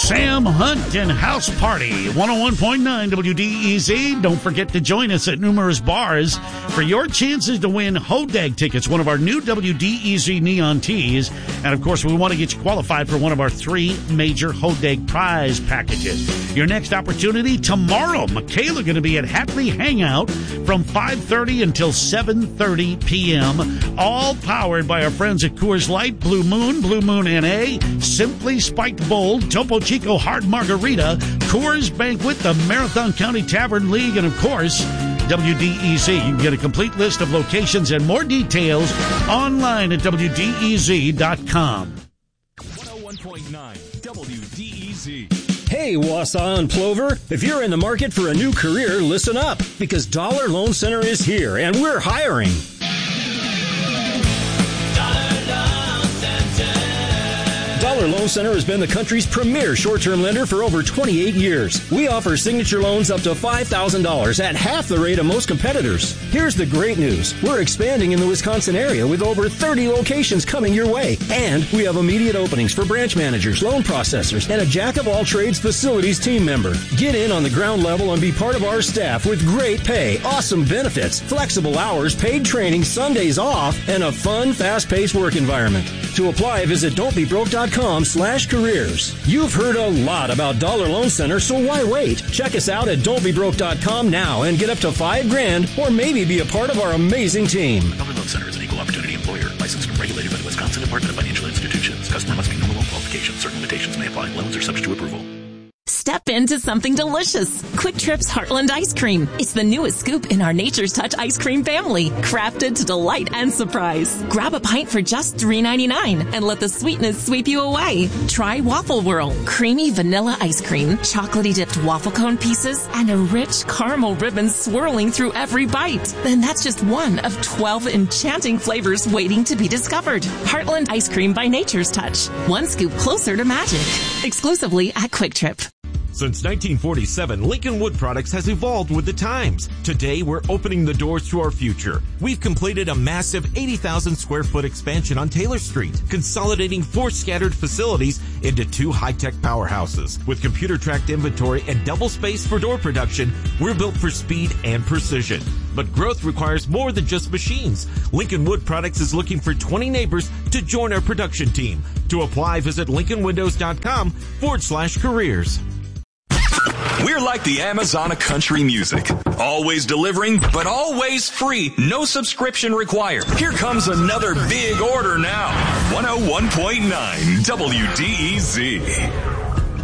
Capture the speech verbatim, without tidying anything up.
Sam Hunt and House Party, one oh one point nine W D E Z. Don't forget to join us at numerous bars for your chances to win Hodag tickets, one of our new W D E Z Neon Tees. And, of course, we want to get you qualified for one of our three major Hodag prize packages. Your next opportunity tomorrow. Michaela going to be at Hatley Hangout from five thirty until seven thirty p.m., all powered by our friends at Coors Light, Blue Moon, Blue Moon N A, Simply Spiked Bold, Topo Chico Hard Margarita, Coors Banquet, the Marathon County Tavern League, and, of course, W D E Z. You can get a complete list of locations and more details online at W D E Z dot com. one oh one point nine W D E Z. Hey, Wausau and Plover, if you're in the market for a new career, listen up, because Dollar Loan Center is here, and we're hiring. Dollar Loan Center has been the country's premier short-term lender for over twenty-eight years. We offer signature loans up to five thousand dollars at half the rate of most competitors. Here's the great news. We're expanding in the Wisconsin area with over thirty locations coming your way. And we have immediate openings for branch managers, loan processors, and a jack-of-all-trades facilities team member. Get in on the ground level and be part of our staff with great pay, awesome benefits, flexible hours, paid training, Sundays off, and a fun, fast-paced work environment. To apply, visit don't be broke dot com slash careers. You've heard a lot about Dollar Loan Center, so why wait? Check us out at don't be broke dot com now and get up to five grand, or maybe be a part of our amazing team. Dollar Loan Center is an equal opportunity employer, licensed and regulated by the Wisconsin Department of Financial Institutions. Customer must be normal loan qualifications. Certain limitations may apply. Loans are subject to approval. Step into something delicious. Quick Trip's Heartland Ice Cream. It's the newest scoop in our Nature's Touch ice cream family, crafted to delight and surprise. Grab a pint for just three ninety-nine and let the sweetness sweep you away. Try Waffle Whirl, creamy vanilla ice cream, chocolatey dipped waffle cone pieces, and a rich caramel ribbon swirling through every bite. Then that's just one of twelve enchanting flavors waiting to be discovered. Heartland Ice Cream by Nature's Touch. One scoop closer to magic. Exclusively at Quick Trip. Since nineteen forty-seven, Lincoln Wood Products has evolved with the times. Today, we're opening the doors to our future. We've completed a massive eighty thousand square foot expansion on Taylor Street, consolidating four scattered facilities into two high-tech powerhouses. With computer-tracked inventory and double space for door production, we're built for speed and precision. But growth requires more than just machines. Lincoln Wood Products is looking for twenty neighbors to join our production team. To apply, visit lincoln windows dot com forward slash careers. We're like the Amazon of country music. Always delivering, but always free. No subscription required. Here comes another big order now. one oh one point nine W D E Z.